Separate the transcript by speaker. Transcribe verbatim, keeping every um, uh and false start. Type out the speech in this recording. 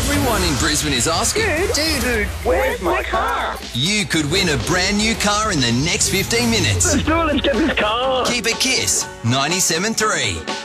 Speaker 1: Everyone in Brisbane is asking,
Speaker 2: Dude, dude, dude, where's my car?
Speaker 1: you could win a brand new car in the next fifteen minutes.
Speaker 2: Let's do it, let's get this car.
Speaker 1: Keep it Kiss ninety-seven point three.